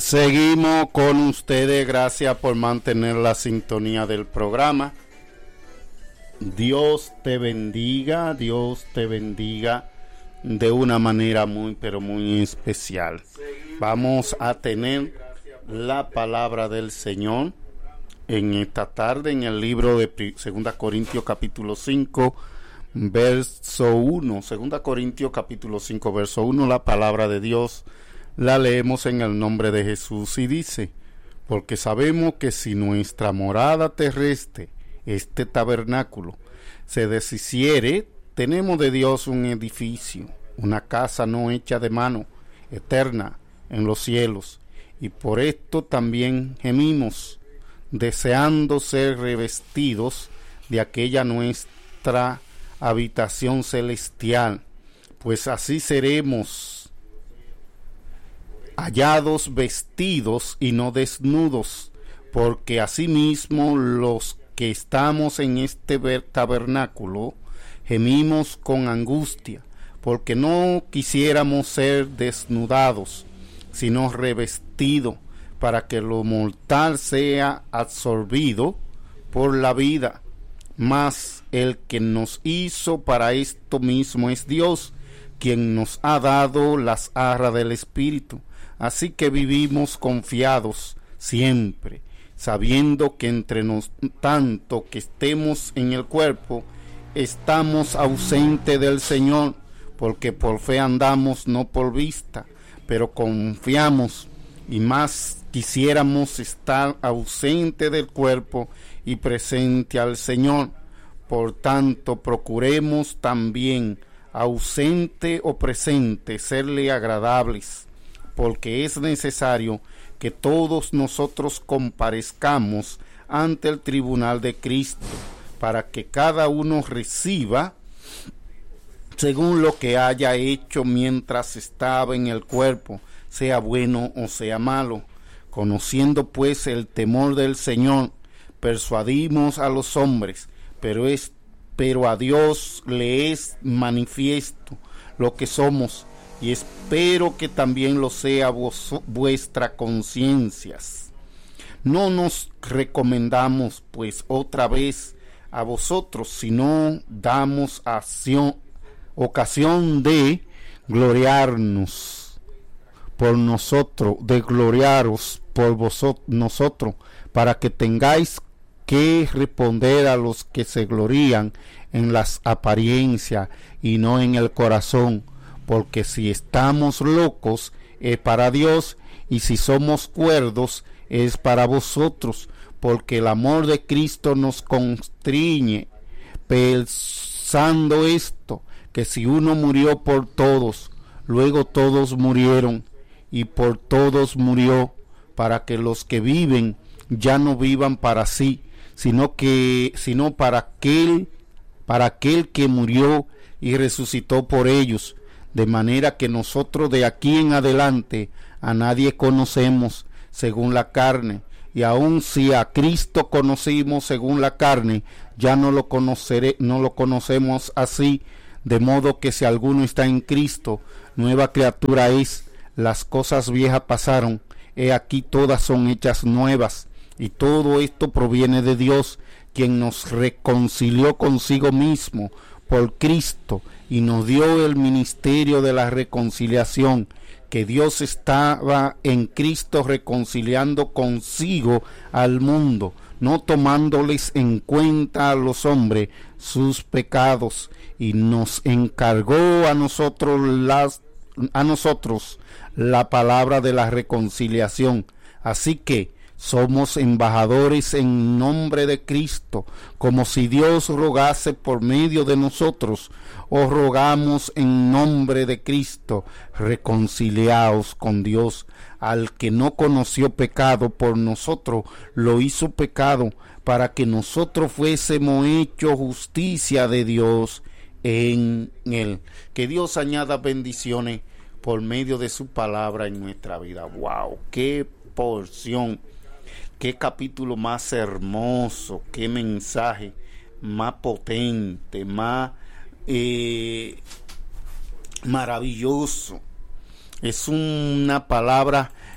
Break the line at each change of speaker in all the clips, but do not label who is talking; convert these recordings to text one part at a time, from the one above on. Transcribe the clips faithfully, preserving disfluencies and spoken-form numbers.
Seguimos con ustedes, gracias por mantener la sintonía del programa. Dios te bendiga, Dios te bendiga de una manera muy, pero muy especial. Vamos a tener la palabra del Señor en esta tarde en el libro de Segunda Corintios capítulo cinco, verso uno. Segunda Corintios capítulo cinco, verso uno, la palabra de Dios. La leemos en el nombre de Jesús y dice: porque sabemos que si nuestra morada terrestre, este tabernáculo, se deshiciere, tenemos de Dios un edificio, una casa no hecha de mano, eterna en los cielos. Y por esto también gemimos, deseando ser revestidos de aquella nuestra habitación celestial, pues así seremos hallados vestidos y no desnudos, porque asimismo los que estamos en este tabernáculo gemimos con angustia, porque no quisiéramos ser desnudados, sino revestidos, para que lo mortal sea absorbido por la vida. Mas el que nos hizo para esto mismo es Dios, quien nos ha dado las arras del Espíritu. Así que vivimos confiados siempre, sabiendo que entre nos, tanto que estemos en el cuerpo, estamos ausentes del Señor, porque por fe andamos, no por vista, pero confiamos, y más quisiéramos estar ausente del cuerpo y presente al Señor. Por tanto, procuremos también, ausente o presente, serle agradables, porque es necesario que todos nosotros comparezcamos ante el tribunal de Cristo, para que cada uno reciba según lo que haya hecho mientras estaba en el cuerpo, sea bueno o sea malo. Conociendo pues el temor del Señor, persuadimos a los hombres, pero es pero a Dios le es manifiesto lo que somos, y espero que también lo sea vos, vuestra conciencias. No nos recomendamos pues otra vez a vosotros, sino damos acción, ocasión de gloriarnos por nosotros, de gloriaros por vosotros, nosotros, para que tengáis que responder a los que se glorían en las apariencias y no en el corazón. Porque si estamos locos es para Dios, y si somos cuerdos es para vosotros, porque el amor de Cristo nos constriñe, pensando esto, que si uno murió por todos, luego todos murieron, y por todos murió, para que los que viven ya no vivan para sí, sino que sino para aquel para aquel que murió y resucitó por ellos. De manera que nosotros de aquí en adelante a nadie conocemos según la carne, y aun si a Cristo conocimos según la carne, ya no lo conoceré, no lo conocemos así. De modo que si alguno está en Cristo, nueva criatura es. Las cosas viejas pasaron, he aquí todas son hechas nuevas. Y todo esto proviene de Dios, quien nos reconcilió consigo mismo por Cristo y nos dio el ministerio de la reconciliación, que Dios estaba en Cristo reconciliando consigo al mundo, no tomándoles en cuenta a los hombres sus pecados, y nos encargó a nosotros las a nosotros la palabra de la reconciliación. Así que somos embajadores en nombre de Cristo, como si Dios rogase por medio de nosotros. Os rogamos en nombre de Cristo, reconciliaos con Dios. Al que no conoció pecado, por nosotros lo hizo pecado, para que nosotros fuésemos hechos justicia de Dios en él. Que Dios añada bendiciones por medio de su palabra en nuestra vida. ¡Wow! ¡Qué porción! ¡Qué capítulo más hermoso! ¡Qué mensaje más potente! Más eh, maravilloso. Es una palabra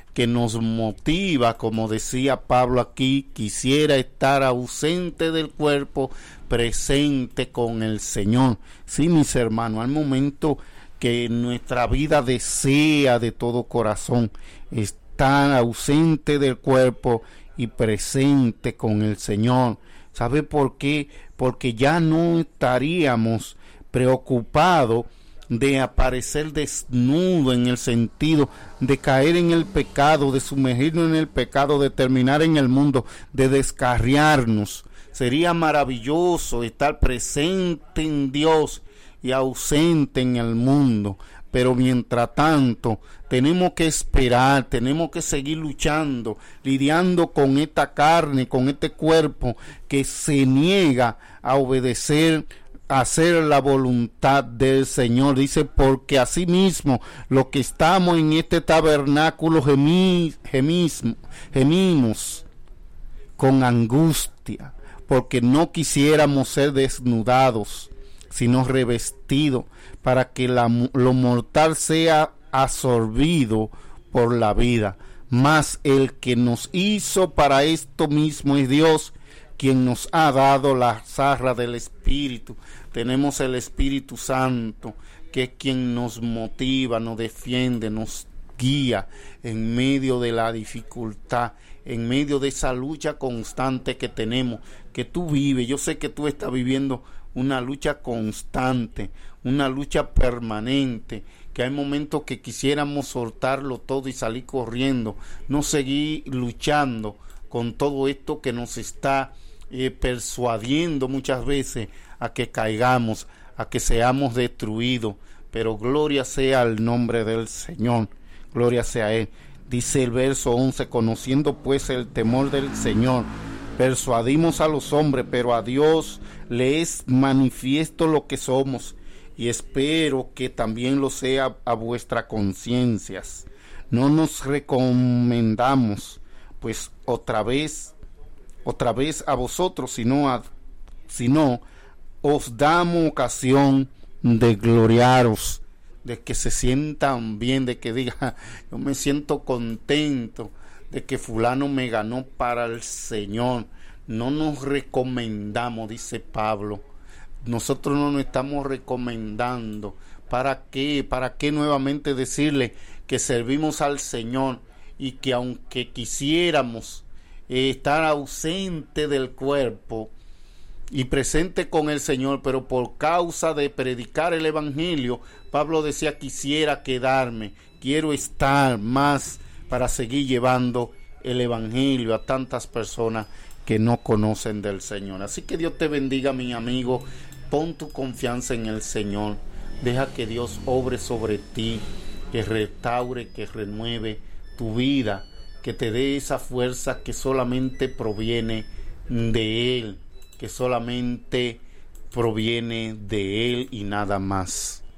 que nos motiva, como decía Pablo aquí, quisiera estar ausente del cuerpo, presente con el Señor. Sí, mis hermanos, al momento que nuestra vida desea de todo corazón estar ausente del cuerpo y presente con el Señor. ¿Sabe por qué? Porque ya no estaríamos preocupados de aparecer desnudo, en el sentido de caer en el pecado, de sumergirnos en el pecado, de terminar en el mundo, de descarriarnos. Sería maravilloso estar presente en Dios y ausente en el mundo. Pero mientras tanto, tenemos que esperar, tenemos que seguir luchando, lidiando con esta carne, con este cuerpo que se niega a obedecer, hacer la voluntad del Señor. Dice, porque asimismo los que estamos en este tabernáculo gemí, gemís, gemimos con angustia, porque no quisiéramos ser desnudados, sino revestidos, para que la, lo mortal sea absorbido por la vida. Mas el que nos hizo para esto mismo es Dios, quien nos ha dado la zarra del Espíritu. Tenemos el Espíritu Santo, que es quien nos motiva, nos defiende, nos guía en medio de la dificultad, en medio de esa lucha constante que tenemos, que tú vives. Yo sé que tú estás viviendo una lucha constante, una lucha permanente, que hay momentos que quisiéramos soltarlo todo y salir corriendo, no seguir luchando con todo esto que nos está eh, persuadiendo muchas veces a que caigamos, a que seamos destruidos. Pero gloria sea el nombre del Señor, gloria sea a Él. Dice el verso once, conociendo pues el temor del Señor, persuadimos a los hombres, pero a Dios le es manifiesto lo que somos, y espero que también lo sea a vuestras conciencias. No nos recomendamos, pues otra vez, otra vez a vosotros, sino a, sino os damos ocasión de gloriaros, de que se sientan bien, de que digan, yo me siento contento de que fulano me ganó para el Señor. No nos recomendamos, dice Pablo. Nosotros no nos estamos recomendando. ¿Para qué? ¿Para qué nuevamente decirle que servimos al Señor y que aunque quisiéramos eh, estar ausente del cuerpo y presente con el Señor, pero por causa de predicar el Evangelio, Pablo decía, quisiera quedarme, quiero estar más para seguir llevando el Evangelio a tantas personas que no conocen del Señor? Así que Dios te bendiga, mi amigo. Pon tu confianza en el Señor. Deja que Dios obre sobre ti, que restaure, que renueve tu vida, que te dé esa fuerza que solamente proviene de Él, que solamente proviene de Él y nada más.